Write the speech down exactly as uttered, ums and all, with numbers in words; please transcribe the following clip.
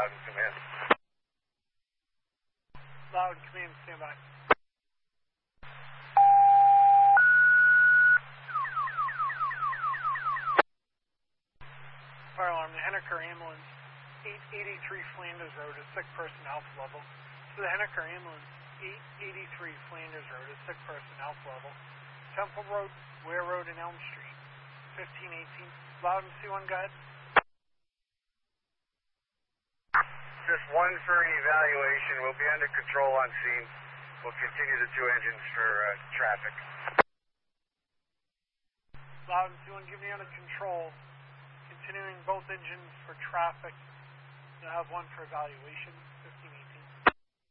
Loudon Command. Loudon Command, stand by. Fire alarm, the Henniker ambulance, eight eighty-three Flanders Road, a sick person, alpha level. To the Henniker ambulance, eight eighty-three Flanders Road, a sick person, alpha level. Temple Road, Ware Road, and Elm Street, fifteen eighteen. Loudon C one, go ahead. Just one for evaluation. We'll be under control on scene. We'll continue the two engines for uh, traffic. Loudon C one, give me under control. Continuing both engines for traffic. You'll have one for evaluation.